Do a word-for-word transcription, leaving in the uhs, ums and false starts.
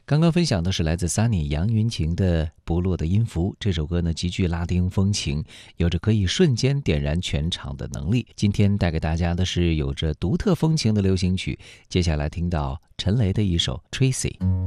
刚刚分享的是来自 Sunny 杨云晴的《不落的音符》。这首歌呢极具拉丁风情，有着可以瞬间点燃全场的能力。今天带给大家的是有着独特风情的流行曲，接下来听到陈雷的一首《Tracy》。